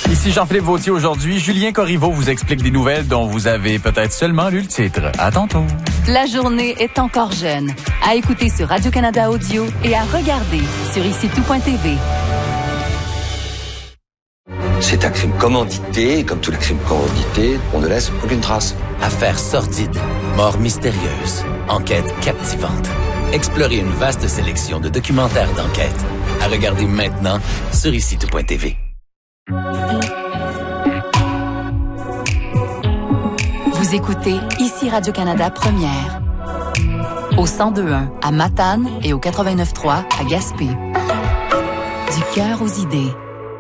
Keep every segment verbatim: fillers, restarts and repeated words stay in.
Ici Jean-Philippe Vautier aujourd'hui. Julien Corriveau vous explique des nouvelles dont vous avez peut-être seulement lu le titre. À tantôt. La journée est encore jeune. À écouter sur Radio-Canada Audio et à regarder sur ici tout point t v. C'est un crime commandité, et comme tous les crimes commandités, on ne laisse aucune trace. Affaires sordides, mort mystérieuse, enquête captivante. Explorez une vaste sélection de documentaires d'enquête. À regarder maintenant sur ici tout point t v. Vous écoutez ici Radio-Canada Première. Au cent deux point un à Matane et au quatre-vingt-neuf point trois à Gaspé. Du cœur aux idées.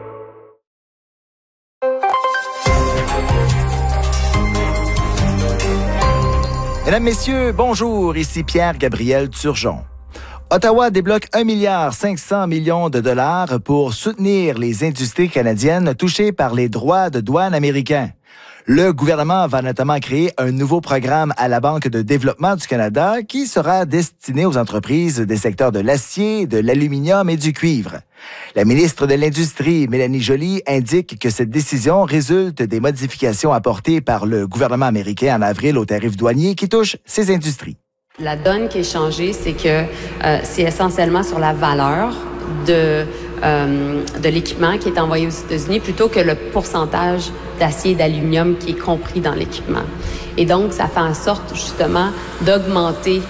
Mesdames, Messieurs, bonjour, ici Pierre-Gabriel Turgeon. Ottawa débloque un milliard cinq cents millions de dollars pour soutenir les industries canadiennes touchées par les droits de douane américains. Le gouvernement va notamment créer un nouveau programme à la Banque de développement du Canada qui sera destiné aux entreprises des secteurs de l'acier, de l'aluminium et du cuivre. La ministre de l'Industrie, Mélanie Joly, indique que cette décision résulte des modifications apportées par le gouvernement américain en avril aux tarifs douaniers qui touchent ces industries. La donne qui est changée, c'est que euh, c'est essentiellement sur la valeur de, euh, de l'équipement qui est envoyé aux États-Unis plutôt que le pourcentage d'acier et d'aluminium qui est compris dans l'équipement. Et donc, ça fait en sorte justement d'augmenter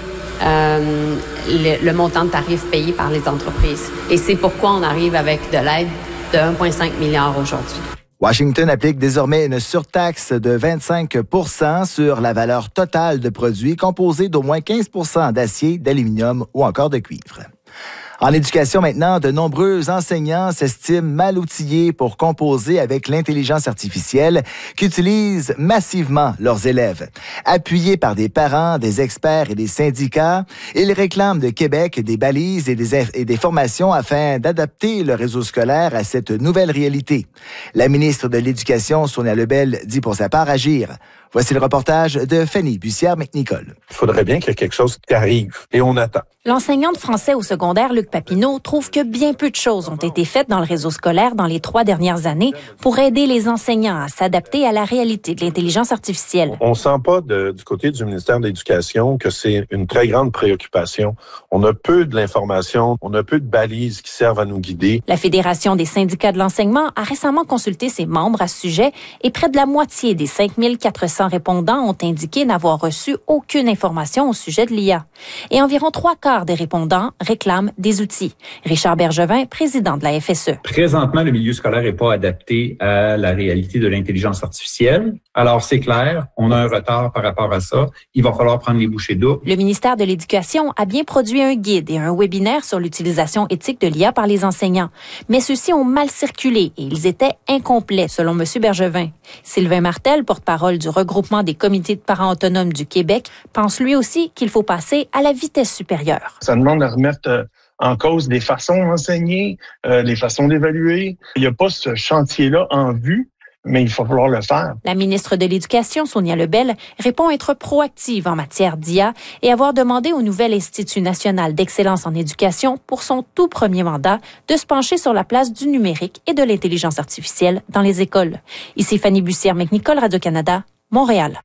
euh, le, le montant de tarifs payés par les entreprises. Et c'est pourquoi on arrive avec de l'aide de un virgule cinq milliard aujourd'hui. Washington applique désormais une surtaxe de vingt-cinq pour cent sur la valeur totale de produits composés d'au moins quinze pour cent d'acier, d'aluminium ou encore de cuivre. En éducation maintenant, de nombreux enseignants s'estiment mal outillés pour composer avec l'intelligence artificielle qu'utilisent massivement leurs élèves. Appuyés par des parents, des experts et des syndicats, ils réclament de Québec des balises et des, et des formations afin d'adapter le réseau scolaire à cette nouvelle réalité. La ministre de l'Éducation, Sonia Lebel, dit pour sa part agir. Voici le reportage de Fanny Bussière-McNicol. Il faudrait bien qu'il y ait quelque chose qui arrive et on attend. L'enseignant de français au secondaire, Luc Papineau, trouve que bien peu de choses ont été faites dans le réseau scolaire dans les trois dernières années pour aider les enseignants à s'adapter à la réalité de l'intelligence artificielle. On sent pas de, du côté du ministère de l'Éducation que c'est une très grande préoccupation. On a peu de l'information, on a peu de balises qui servent à nous guider. La Fédération des syndicats de l'enseignement a récemment consulté ses membres à ce sujet et près de la moitié des cinq mille quatre cents répondants ont indiqué n'avoir reçu aucune information au sujet de l'I A. Et environ trois quarts des répondants réclament des outils. Richard Bergevin, président de la F S E. Présentement, le milieu scolaire n'est pas adapté à la réalité de l'intelligence artificielle. Alors, c'est clair, on a un retard par rapport à ça. Il va falloir prendre les bouchées doubles. Le ministère de l'Éducation a bien produit un guide et un webinaire sur l'utilisation éthique de l'I A par les enseignants. Mais ceux-ci ont mal circulé et ils étaient incomplets, selon M. Bergevin. Sylvain Martel, porte-parole du regroupement des comités de parents autonomes du Québec, pense lui aussi qu'il faut passer à la vitesse supérieure. Ça demande de remettre en cause des façons d'enseigner, euh, les façons d'évaluer. Il n'y a pas ce chantier-là en vue, mais il va falloir le faire. La ministre de l'Éducation, Sonia Lebel, répond être proactive en matière d'I A et avoir demandé au nouvel Institut national d'excellence en éducation, pour son tout premier mandat, de se pencher sur la place du numérique et de l'intelligence artificielle dans les écoles. Ici Fanny Bussière-McNicol, Radio-Canada, Montréal.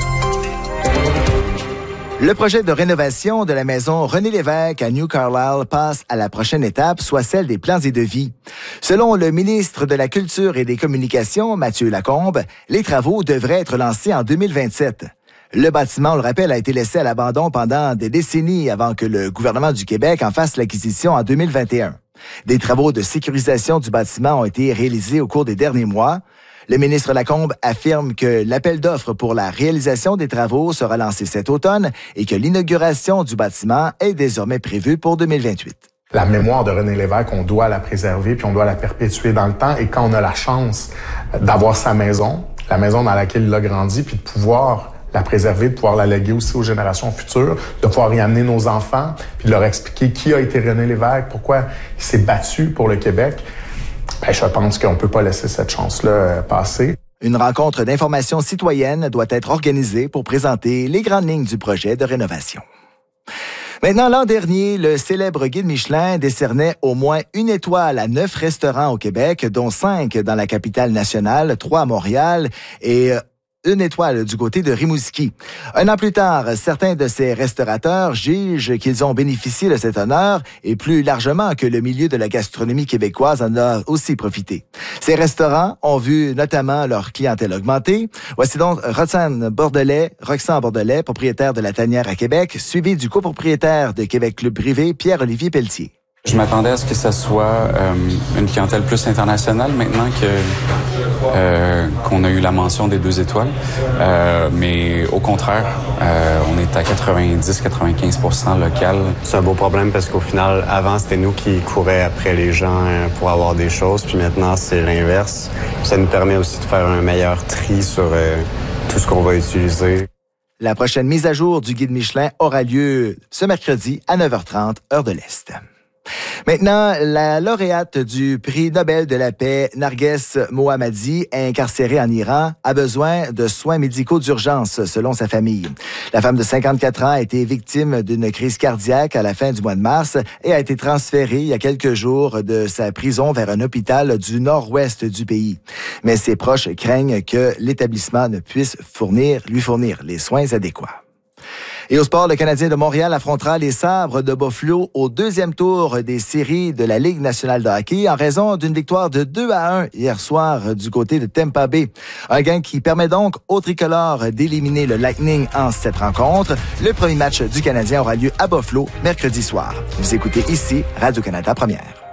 Le projet de rénovation de la maison René Lévesque à New Carlisle passe à la prochaine étape, soit celle des plans et devis. Selon le ministre de la Culture et des Communications, Mathieu Lacombe, les travaux devraient être lancés en deux mille vingt-sept. Le bâtiment, on le rappelle, a été laissé à l'abandon pendant des décennies avant que le gouvernement du Québec en fasse l'acquisition en deux mille vingt et un. Des travaux de sécurisation du bâtiment ont été réalisés au cours des derniers mois. Le ministre Lacombe affirme que l'appel d'offres pour la réalisation des travaux sera lancé cet automne et que l'inauguration du bâtiment est désormais prévue pour deux mille vingt-huit. La mémoire de René Lévesque, on doit la préserver puis on doit la perpétuer dans le temps. Et quand on a la chance d'avoir sa maison, la maison dans laquelle il a grandi, puis de pouvoir la préserver, de pouvoir la léguer aussi aux générations futures, de pouvoir y amener nos enfants, puis de leur expliquer qui a été René Lévesque, pourquoi il s'est battu pour le Québec, ben, je pense qu'on ne peut pas laisser cette chance-là passer. Une rencontre d'information citoyenne doit être organisée pour présenter les grandes lignes du projet de rénovation. Maintenant, l'an dernier, le célèbre guide Michelin décernait au moins une étoile à neuf restaurants au Québec, dont cinq dans la capitale nationale, trois à Montréal et une étoile du côté de Rimouski. Un an plus tard, certains de ces restaurateurs jugent qu'ils ont bénéficié de cet honneur et plus largement que le milieu de la gastronomie québécoise en a aussi profité. Ces restaurants ont vu notamment leur clientèle augmenter. Voici donc Roxane Bordelais, Roxane Bordelais, propriétaire de La Tanière à Québec, suivi du copropriétaire de Québec Club Privé, Pierre-Olivier Pelletier. Je m'attendais à ce que ce soit euh, une clientèle plus internationale maintenant que euh, qu'on a eu la mention des deux étoiles. Euh, mais au contraire, euh, on est à quatre-vingt-dix à quatre-vingt-quinze pour cent local. C'est un beau problème parce qu'au final, avant, c'était nous qui courions après les gens pour avoir des choses. Puis maintenant, c'est l'inverse. Ça nous permet aussi de faire un meilleur tri sur euh, tout ce qu'on va utiliser. La prochaine mise à jour du guide Michelin aura lieu ce mercredi à neuf heures trente, heure de l'Est. Maintenant, la lauréate du prix Nobel de la paix, Narges Mohammadi, incarcérée en Iran, a besoin de soins médicaux d'urgence, selon sa famille. La femme de cinquante-quatre ans a été victime d'une crise cardiaque à la fin du mois de mars et a été transférée il y a quelques jours de sa prison vers un hôpital du nord-ouest du pays. Mais ses proches craignent que l'établissement ne puisse fournir, lui fournir les soins adéquats. Et au sport, le Canadien de Montréal affrontera les Sabres de Buffalo au deuxième tour des séries de la Ligue nationale de hockey en raison d'une victoire de deux à un hier soir du côté de Tampa Bay. Un gain qui permet donc aux tricolores d'éliminer le Lightning en cette rencontre. Le premier match du Canadien aura lieu à Buffalo mercredi soir. Vous écoutez ici Radio-Canada Première.